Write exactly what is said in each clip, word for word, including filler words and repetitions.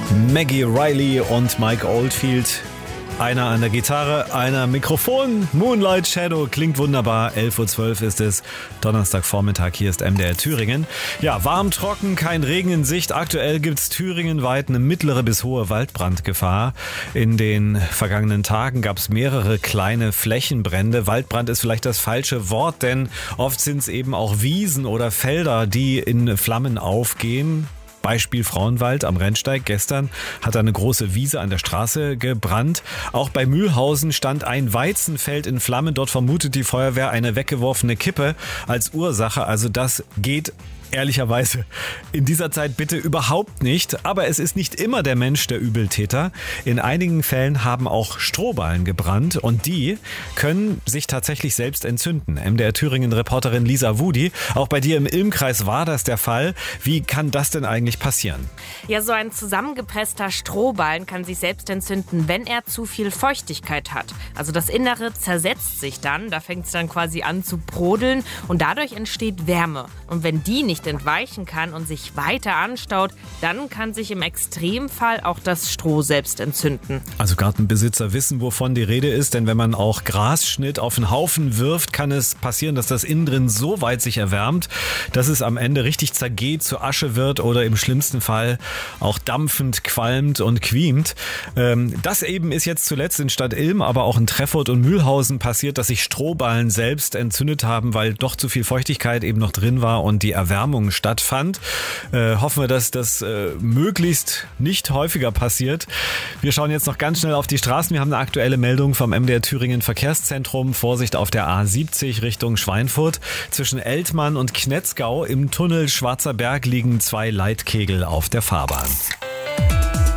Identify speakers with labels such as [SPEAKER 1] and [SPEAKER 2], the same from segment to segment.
[SPEAKER 1] Maggie Riley und Mike Oldfield. Einer an der Gitarre, einer am Mikrofon. Moonlight Shadow klingt wunderbar. elf Uhr zwölf ist es. Donnerstagvormittag. Hier ist M D R Thüringen. Ja, warm, trocken, kein Regen in Sicht. Aktuell gibt es thüringenweit eine mittlere bis hohe Waldbrandgefahr. In den vergangenen Tagen gab es mehrere kleine Flächenbrände. Waldbrand ist vielleicht das falsche Wort, denn oft sind es eben auch Wiesen oder Felder, die in Flammen aufgehen. Beispiel Frauenwald am Rennsteig. Gestern hat eine große Wiese an der Straße gebrannt. Auch bei Mühlhausen stand ein Weizenfeld in Flammen. Dort vermutet die Feuerwehr eine weggeworfene Kippe als Ursache. Also das geht ehrlicherweise in dieser Zeit bitte überhaupt nicht. Aber es ist nicht immer der Mensch der Übeltäter. In einigen Fällen haben auch Strohballen gebrannt und die können sich tatsächlich selbst entzünden. M D R Thüringen-Reporterin Lisa Wudi, auch bei dir im Ilmkreis war das der Fall. Wie kann das denn eigentlich passieren?
[SPEAKER 2] Ja, so ein zusammengepresster Strohballen kann sich selbst entzünden, wenn er zu viel Feuchtigkeit hat. Also das Innere zersetzt sich dann, da fängt es dann quasi an zu brodeln und dadurch entsteht Wärme. Und wenn die nicht entweichen kann und sich weiter anstaut, dann kann sich im Extremfall auch das Stroh selbst entzünden.
[SPEAKER 1] Also Gartenbesitzer wissen, wovon die Rede ist, denn wenn man auch Grasschnitt auf einen Haufen wirft, kann es passieren, dass das innen drin so weit sich erwärmt, dass es am Ende richtig zergeht, zu Asche wird oder im schlimmsten Fall auch dampfend, qualmt und quiemt. Das eben ist jetzt zuletzt in Stadt Ilm, aber auch in Treffurt und Mühlhausen passiert, dass sich Strohballen selbst entzündet haben, weil doch zu viel Feuchtigkeit eben noch drin war und die Erwärmung stattfand. Äh, hoffen wir, dass das äh, möglichst nicht häufiger passiert. Wir schauen jetzt noch ganz schnell auf die Straßen. Wir haben eine aktuelle Meldung vom M D R Thüringen Verkehrszentrum. Vorsicht auf der A siebzig Richtung Schweinfurt. Zwischen Eltmann und Knetzgau im Tunnel Schwarzer Berg liegen zwei Leitkegel auf der Fahrbahn.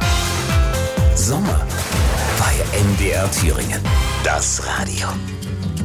[SPEAKER 3] Sommer bei M D R Thüringen. Das Radio.